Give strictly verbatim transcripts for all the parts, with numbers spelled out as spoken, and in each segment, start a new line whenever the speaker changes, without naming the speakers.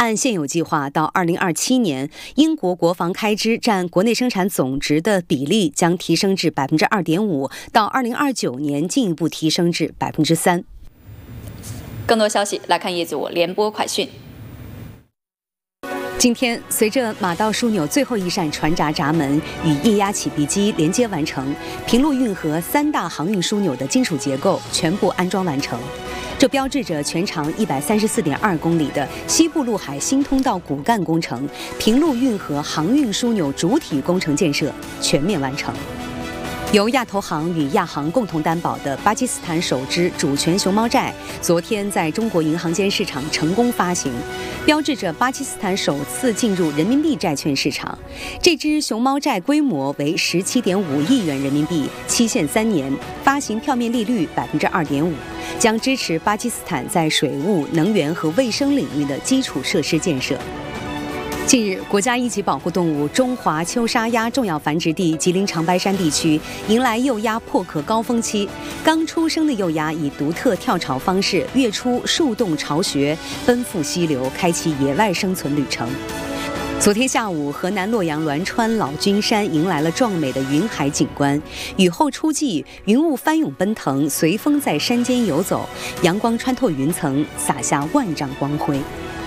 按现有计划，到二零二七年，英国国防开支占国内生产总值的比例将提升至百分之二点五，到二零二九年进一步提升至百分之三。
更多消息来看一组联播快讯。
今天，随着马道枢纽最后一扇船闸闸门与液压起闭机连接完成，平陆运河三大航运枢纽的金属结构全部安装完成。这标志着全长一百三十四点二公里的西部陆海新通道骨干工程平陆运河航运枢纽主体工程建设全面完成。由亚投行与亚行共同担保的巴基斯坦首支主权熊猫债，昨天在中国银行间市场成功发行，标志着巴基斯坦首次进入人民币债券市场。这支熊猫债规模为十七点五亿元人民币，期限三年，发行票面利率百分之二点五，将支持巴基斯坦在水务、能源和卫生领域的基础设施建设。近日，国家一级保护动物中华秋沙鸭重要繁殖地吉林长白山地区迎来幼鸭破壳高峰期。刚出生的幼鸭以独特跳巢方式跃出树洞巢穴，奔赴溪流，开启野外生存旅程。昨天下午，河南洛阳栾川老君山迎来了壮美的云海景观。雨后初霁，云雾翻涌奔腾，随风在山间游走，阳光穿透云层，洒下万丈光辉。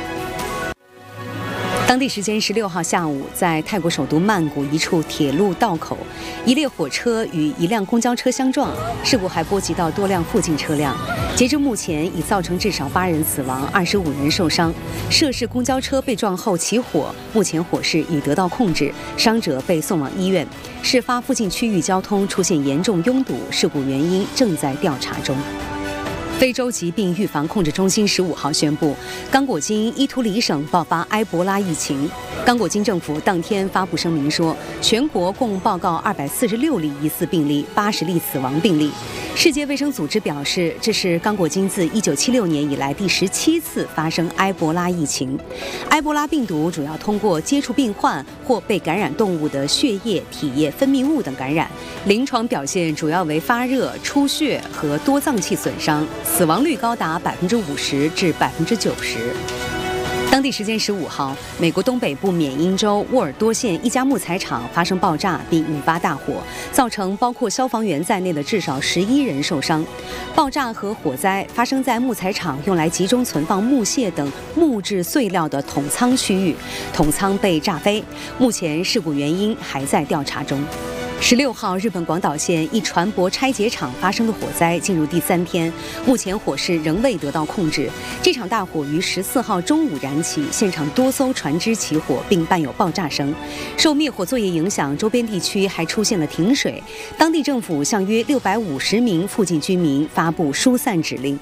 当地时间十六号下午，在泰国首都曼谷一处铁路道口，一列火车与一辆公交车相撞，事故还波及到多辆附近车辆。截至目前，已造成至少八人死亡，二十五人受伤。涉事公交车被撞后起火，目前火势已得到控制，伤者被送往医院。事发附近区域交通出现严重拥堵，事故原因正在调查中。非洲疾病预防控制中心十五号宣布，刚果金伊图里省爆发埃博拉疫情。刚果金政府当天发布声明说，全国共报告二百四十六例疑似病例，八十例死亡病例。世界卫生组织表示，这是刚果金自一九七六年以来第十七次发生埃博拉疫情。埃博拉病毒主要通过接触病患或被感染动物的血液、体液、分泌物等感染，临床表现主要为发热、出血和多脏器损伤。死亡率高达百分之五十至百分之九十。当地时间十五号，美国东北部缅因州沃尔多县一家木材厂发生爆炸并引发大火，造成包括消防员在内的至少十一人受伤。爆炸和火灾发生在木材厂用来集中存放木屑等木质碎料的桶仓区域，桶仓被炸飞。目前事故原因还在调查中。十六号，日本广岛县一船舶拆解厂发生的火灾进入第三天，目前火势仍未得到控制。这场大火于十四号中午燃起，现场多艘船只起火，并伴有爆炸声。受灭火作业影响，周边地区还出现了停水。当地政府向约六百五十名附近居民发布疏散指令。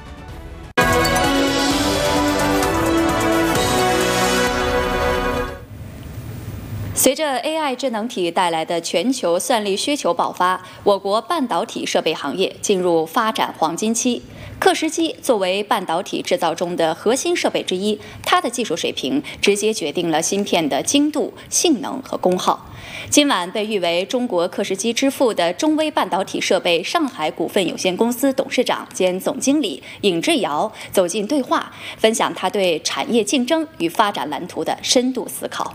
随着 A I 智能体带来的全球算力需求爆发，我国半导体设备行业进入发展黄金期。刻蚀机作为半导体制造中的核心设备之一，它的技术水平直接决定了芯片的精度、性能和功耗。今晚被誉为中国刻蚀机之父的中微半导体设备上海股份有限公司董事长兼总经理尹志尧走进对话，分享他对产业竞争与发展蓝图的深度思考。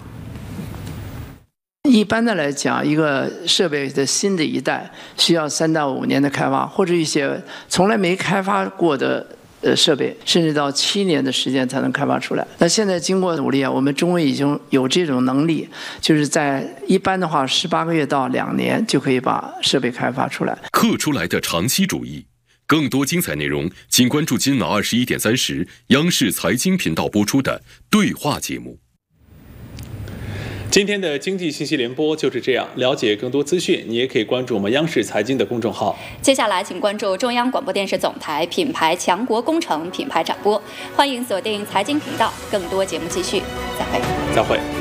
一般的来讲，一个设备的新的一代需要三到五年的开发，或者一些从来没开发过的呃设备，甚至到七年的时间才能开发出来。那现在经过努力啊，我们中微已经有这种能力，就是在一般的话，十八个月到两年就可以把设备开发出来。
刻出来的长期主义，更多精彩内容，请关注今晚二十一点三十央视财经频道播出的对话节目。
今天的经济信息联播就是这样。了解更多资讯，你也可以关注我们央视财经的公众号。
接下来，请关注中央广播电视总台品牌强国工程品牌展播。欢迎锁定财经频道，更多节目继续。再会。
再会。